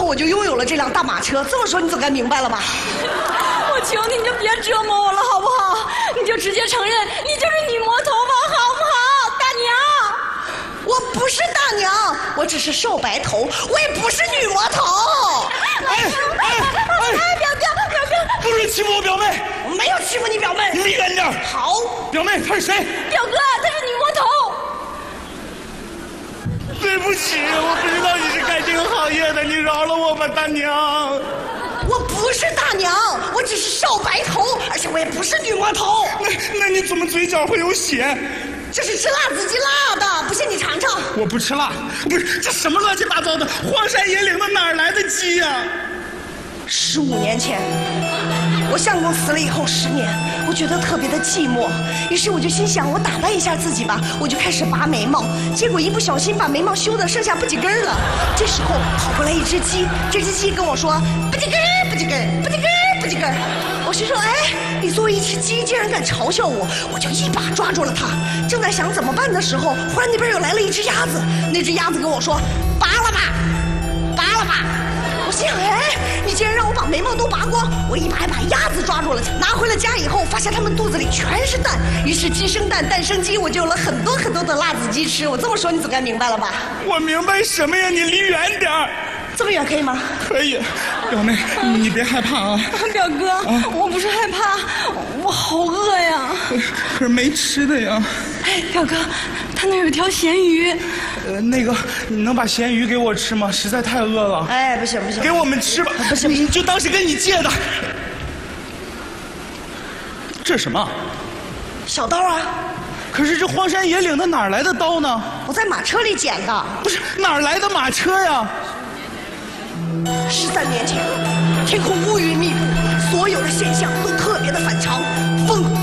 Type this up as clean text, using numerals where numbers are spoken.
我就拥有了这辆大马车。这么说你总该明白了吧？ 我求你，你就别折磨我了，好不好？你就直接承认你就是女魔头吧，好不好，大娘？ 我不是大娘，我只是瘦白头，我也不是女魔头。 表哥， 不是欺负我表妹， 我没有欺负你表妹， 你离远点。 好， 表妹她是谁？ 表哥，她是女魔头。 对不起，我不知道你是干这个行业的，你饶了我吧，大娘。 我不是大娘，我只是瘦白头，而且我也不是女魔头。 那你怎么嘴角会有血？ 这是吃辣子鸡辣的，不信你尝尝。 我不吃辣。不是，这什么乱七八糟的？荒山野岭的哪儿来的鸡呀 ？15年前，我相公死了以后10年，我觉得特别的寂寞，于是我就心想，我打扮一下自己吧，我就开始拔眉毛，结果一不小心把眉毛修的剩下不几根了。这时候跑过来一只鸡，这只鸡跟我说不几根，不几根，不几根，不几根。我心说，哎，你作为一只鸡，竟然敢嘲笑我，我就一把抓住了它。正在想怎么办的时候，忽然那边又来了一只鸭子，那只鸭子跟我说，拔了吧，拔了吧。我心想，哎，你竟然让我把眉毛都拔光！我一把鸭子抓住了，拿回了家以后，发现它们肚子里全是蛋，于是鸡生蛋，蛋生鸡，我就有了很多很多的辣子鸡吃。我这么说，你总该明白了吧？ 我明白什么呀？你离远点儿。 这么远可以吗？ 可以，表妹，你别害怕啊。 表哥，我不是害怕，我好饿呀。 可是没吃的呀。 哎，表哥，他那有一条咸鱼。 那个，你能把咸鱼给我吃吗？实在太饿了。 哎，不行不行， 给我们吃吧。 不行， 你就当是跟你借的。这是什么？ 小刀啊。 可是这荒山野岭的哪儿来的刀呢？ 我在马车里捡的。 不是，哪儿来的马车呀 ？13年前，天空乌云密布，所有的现象都特别的反常，风。